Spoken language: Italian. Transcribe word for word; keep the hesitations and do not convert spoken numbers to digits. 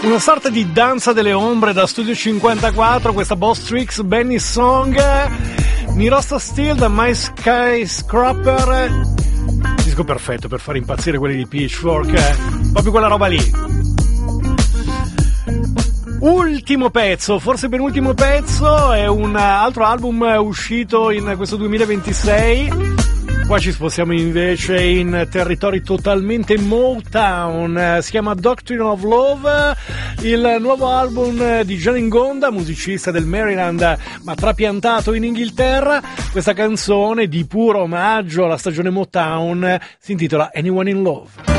Una sorta di danza delle ombre da Studio cinquantaquattro, questa Boss Tricks Benny Song, Nirosta Steel da My Skyscraper, disco perfetto per far impazzire quelli di Pitchfork, proprio quella roba lì. Ultimo pezzo, forse penultimo pezzo, è un altro album uscito in questo duemilaventisei. Qua ci spostiamo invece in territori totalmente Motown, si chiama Doctrine of Love, il nuovo album di Johnny Ngonda, musicista del Maryland ma trapiantato in Inghilterra. Questa canzone di puro omaggio alla stagione Motown si intitola Anyone in Love.